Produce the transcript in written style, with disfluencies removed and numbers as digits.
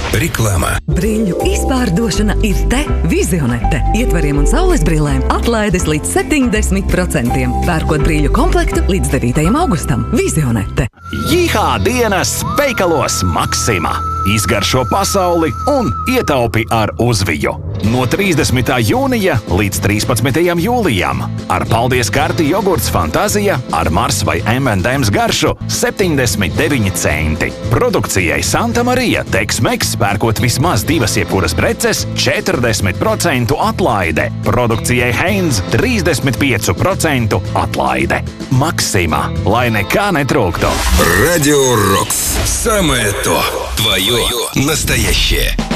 Reklāmā. Brīļu izpārdošana ir te Vizionete. Ietvariem un saules brillēm atlaides līdz 70%. Pērkot brīļu komplektu līdz 9. augustam. Vizionete. Jihā dienas veikalos Maksima. Izgaršo pasauli un ietaupi ar uzviju. No 30. jūnija līdz 13. jūlijam. Ar paldies karti jogurts Fantazija ar Mars vai M&M's garšu 79 centi. Produkcijai Santa Marija Tex-Mex pērkot vismaz 2 jebkuras preces 40% atlaide. Produkcijai Heinz 35% atlaide. Maksima, lai nekā netrūktu. Радио Рокс. Самое то. Твое настоящее.